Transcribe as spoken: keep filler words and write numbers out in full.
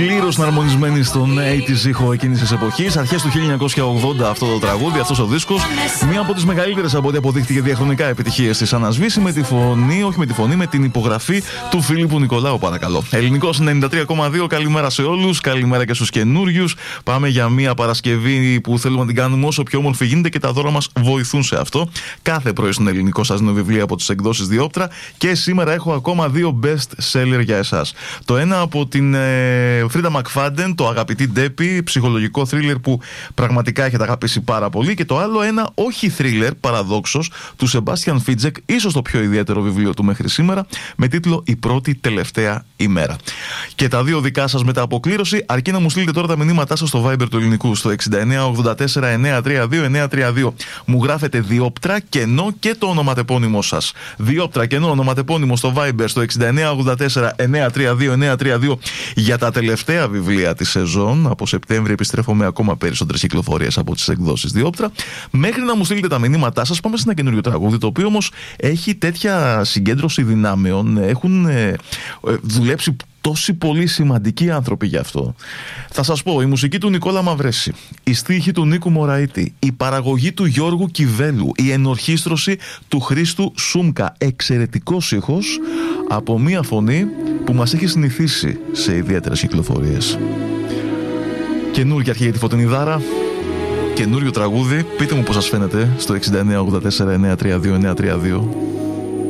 Πλήρως εναρμονισμένη στον ογδόντα ήχο εκείνης της εποχής. Αρχές του χίλια εννιακόσια ογδόντα αυτό το τραγούδι, αυτός ο δίσκος. Μία από τις μεγαλύτερες από ό,τι αποδείχτηκε διαχρονικά επιτυχίες της. Ανασβήσει με τη φωνή, όχι με τη φωνή, με την υπογραφή του Φίλιππου Νικολάου, παρακαλώ. Ελληνικός ενενήντα τρία κόμμα δύο, καλημέρα σε όλους. Καλημέρα και στους καινούριους. Πάμε για μία Παρασκευή που θέλουμε να την κάνουμε όσο πιο όμορφη γίνεται και τα δώρα μας βοηθούν σε αυτό. Κάθε πρωί στον Ελληνικό σας δίνω βιβλία από τις εκδόσεις Διόπτρα και σήμερα έχω ακόμα δύο best seller για εσάς. Το ένα από την ε, Φρίντα Μακφάντεν, το Αγαπητή Ντέπη, ψυχολογικό θρίλερ που πραγματικά έχετε αγαπήσει πάρα πολύ, και το άλλο ένα όχι θρίλερ, παραδόξως, του Σεμπάστιαν Φίτζεκ, ίσως το πιο ιδιαίτερο βιβλίο του μέχρι σήμερα, με τίτλο «Η πρώτη τελευταία ημέρα». Και τα δύο δικά σας μετά αποκλήρωση, αρκεί να μου στείλετε τώρα τα μηνύματά σας στο Viber του Ελληνικού, στο εξήντα εννέα ογδόντα τέσσερα εννιακόσια τριάντα δύο εννιακόσια τριάντα δύο. Μου γράφετε Διόπτρα κενό και το ονοματεπώνυμό σας. Διόπτρα κενό ονοματεπώνυμο στο Viber στο εξήντα εννέα ογδόντα τέσσερα εννιακόσια τριάντα δύο εννιακόσια τριάντα δύο για τα τελευταία βιβλία της σεζόν. Από Σεπτέμβρη επιστρέφω με ακόμα περισσότερες κυκλοφορίες από τις εκδόσεις Διόπτρα. Μέχρι να μου στείλετε τα μηνύματά σας, πάμε σε ένα καινούριο τραγούδι, το οποίο όμως έχει τέτοια συγκέντρωση δυνάμεων. Έχουν ε, δουλέψει τόσοι πολύ σημαντικοί άνθρωποι γι' αυτό. Θα σας πω, η μουσική του Νικόλα Μαυρέση, η στίχη του Νίκου Μωραήτη, η παραγωγή του Γιώργου Κιβέλου, η ενορχήστρωση του Χρήστου Σούμκα. Εξαιρετικός ήχος από μία φωνή που μας έχει συνηθίσει σε ιδιαίτερες κυκλοφορίες. Καινούργια αρχή για τη Φωτεινή Δάρα, καινούριο τραγούδι. Πείτε μου πώς σας φαίνεται στο εξήντα εννέα ογδόντα τέσσερα εννιακόσια τριάντα δύο εννιακόσια τριάντα δύο.